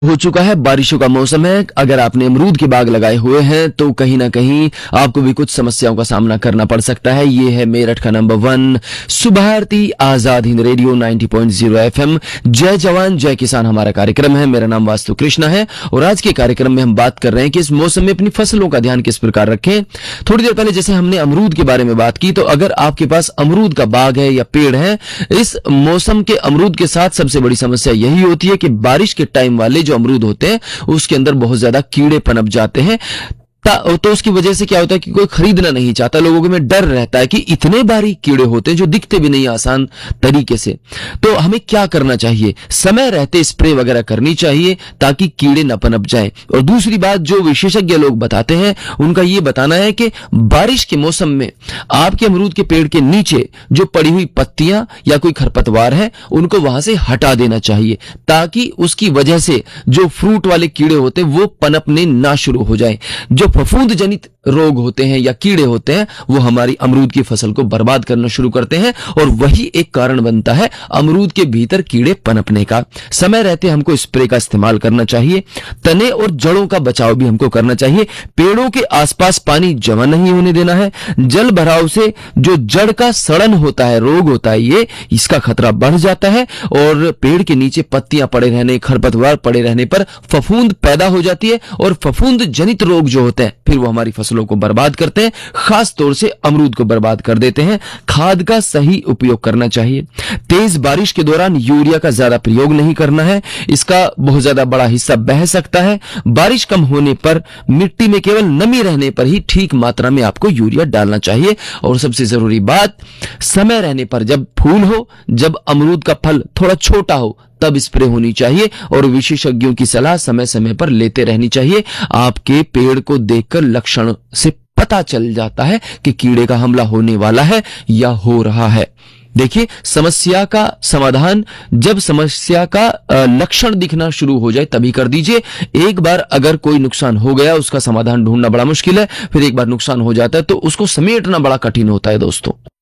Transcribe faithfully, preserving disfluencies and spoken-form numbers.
हो चुका है, बारिशों का मौसम है। अगर आपने अमरूद के बाग लगाए हुए हैं तो कहीं ना कहीं आपको भी कुछ समस्याओं का सामना करना पड़ सकता है। ये है मेरठ का number one Subharti Azad Hind radio नब्बे पॉइंट शून्य एफएम। जय जवान जय किसान हमारा कार्यक्रम है। मेरा नाम वास्तु कृष्णा है और आज के कार्यक्रम में हम बात कर रहे हैं कि इस मौसम में अपनी फसलों का ध्यान किस प्रकार रखें। थोड़ी देर पहले जैसे हमने अमरूद के बारे में बात की, तो अगर आपके पास अमरूद का बाग है या पेड़ है, इस मौसम के अमरूद के साथ सबसे बड़ी समस्या यही होती है कि बारिश के टाइम वाले जो अमरूद होते हैं उसके अंदर बहुत ज्यादा कीड़े पनप जाते हैं। तो उसकी वजह से क्या होता है कि कोई खरीदना नहीं चाहता, लोगों में डर रहता है कि इतने बारीक कीड़े होते हैं जो दिखते भी नहीं आसान तरीके से। तो हमें क्या करना चाहिए? समय रहते स्प्रे वगैरह करनी चाहिए ताकि कीड़े न पनप जाएं। और दूसरी बात जो विशेषज्ञ लोग बताते हैं उनका यह बताना है कि बारिश के मौसम में आपके अमरूद के पेड़ के नीचे जो पड़ी हुई पत्तियां या कोई खरपतवार है उनको वहां से हटा देना चाहिए ताकि उसकी वजह से जो फ्रूट वाले कीड़े होते हैं वो पनपने ना शुरू हो जाए। जो फफूंद जनित रोग होते हैं या कीड़े होते हैं वो हमारी अमरूद की फसल को बर्बाद करना शुरू करते हैं और वही एक कारण बनता है अमरूद के भीतर कीड़े पनपने का। समय रहते हमको स्प्रे का इस्तेमाल करना चाहिए। तने और जड़ों का बचाव भी हमको करना चाहिए। पेड़ों के आसपास पानी जमा नहीं होने देना है। जल भराव से जो जड़ का सड़न होता है, रोग होता है, ये इसका खतरा बढ़ जाता है और पेड़ के नीचे पत्तियां पड़े रहने, खरपतवार पड़े रहने पर फफूंद पैदा हो जाती है और फफूंद जनित रोग जो होते हैं फिर वो हमारी फसलों को बर्बाद करते हैं, खास तौर से अमरूद को बर्बाद कर देते हैं। खाद का सही उपयोग करना चाहिए। तेज बारिश के दौरान यूरिया का ज्यादा प्रयोग नहीं करना है, इसका बहुत ज्यादा बड़ा हिस्सा बह सकता है। बारिश कम होने पर मिट्टी में केवल नमी रहने पर ही ठीक मात्रा में आपको यूरिया डालना चाहिए। और सबसे जरूरी बात, समय रहने पर जब फूल हो, जब अमरूद का फल थोड़ा छोटा हो तब स्प्रे होनी चाहिए और विशेषज्ञों की सलाह समय समय पर लेते रहनी चाहिए। आपके पेड़ को देखकर लक्षण से पता चल जाता है कि कीड़े का हमला होने वाला है या हो रहा है। देखिए, समस्या का समाधान जब समस्या का लक्षण दिखना शुरू हो जाए तभी कर दीजिए। एक बार अगर कोई नुकसान हो गया उसका समाधान ढूंढना बड़ा मुश्किल है, फिर एक बार नुकसान हो जाता है तो उसको समेटना बड़ा कठिन होता है दोस्तों।